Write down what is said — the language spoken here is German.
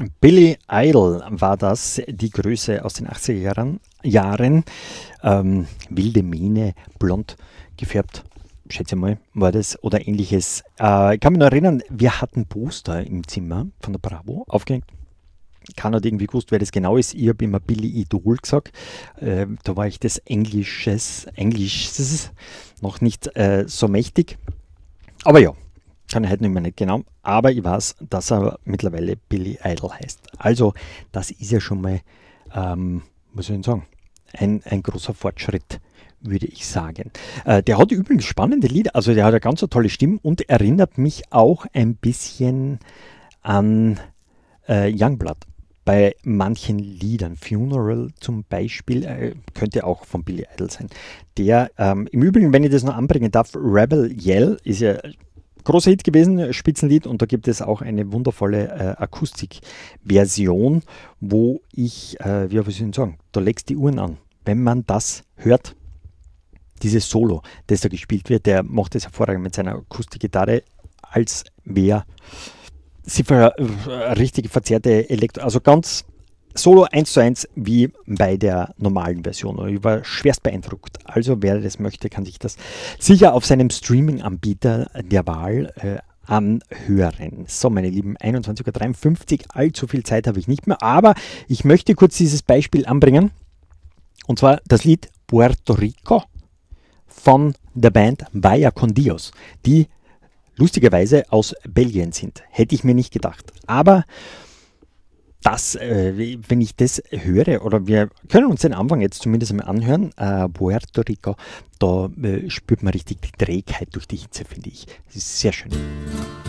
Billy Idol war das, die Größe aus den 80er Jahren. Wilde Mähne, blond gefärbt, schätze mal, war das oder ähnliches. Ich kann mich noch erinnern, wir hatten Poster im Zimmer von der Bravo aufgehängt. Keiner hat irgendwie gewusst, wer das genau ist. Ich habe immer Billy Idol gesagt. Da war ich des Englisches noch nicht so mächtig. Aber ja, kann ich heute nicht mehr nicht genau. Aber ich weiß, dass er mittlerweile Billy Idol heißt. Also, das ist ja schon mal, was soll ich sagen, ein großer Fortschritt, würde ich sagen. Der hat übrigens spannende Lieder, also der hat eine ganz so tolle Stimme und erinnert mich auch ein bisschen an Youngblood. Bei manchen Liedern, Funeral zum Beispiel, könnte auch von Billy Idol sein. Der, im Übrigen, wenn ich das noch anbringen darf, Rebel Yell ist ja großer Hit gewesen, Spitzenlied, und da gibt es auch eine wundervolle Akustikversion, wo ich, wie soll ich denn sagen, da legst die Uhren an. Wenn man das hört, dieses Solo, das da gespielt wird, der macht das hervorragend mit seiner Akustikgitarre, als wäre sie für richtige verzerrte Elektro, also ganz Solo 1:1 wie bei der normalen Version. Ich war schwerst beeindruckt. Also wer das möchte, kann sich das sicher auf seinem Streaming-Anbieter der Wahl anhören. So, meine Lieben, 21:53 Uhr, allzu viel Zeit habe ich nicht mehr, aber ich möchte kurz dieses Beispiel anbringen. Und zwar das Lied Puerto Rico von der Band Vaya con Dios, die lustigerweise aus Belgien sind. Hätte ich mir nicht gedacht. Aber das, wenn ich das höre, oder wir können uns den Anfang jetzt zumindest mal anhören, Puerto Rico, da spürt man richtig die Trägheit durch die Hitze, finde ich. Das ist sehr schön.